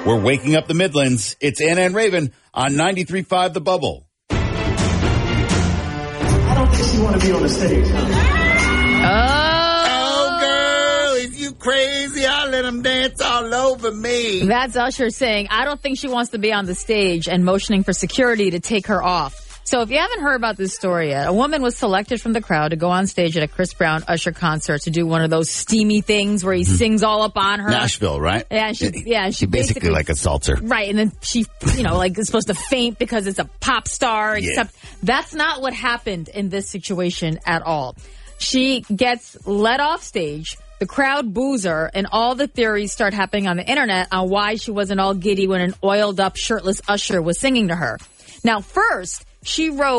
We're waking up the Midlands. It's Anna and Raven on 93.5 The Bubble. I don't think she want to be on the stage. Oh, girl, if you crazy, I'll let them dance all over me. That's Usher saying, I don't think she wants to be on the stage, and motioning for security to take her off. So if you haven't heard about this story yet, a woman was selected from the crowd to go on stage at a Chris Brown Usher concert to do one of those steamy things where he sings all up on her. Nashville, right? Yeah, she basically like assaults her. Right, and then she, like is supposed to faint because it's a pop star, except that's not what happened in this situation at all. She gets led off stage. The crowd boos her, and all the theories start happening on the internet on why she wasn't all giddy when an oiled up, shirtless Usher was singing to her. Now, first, she wrote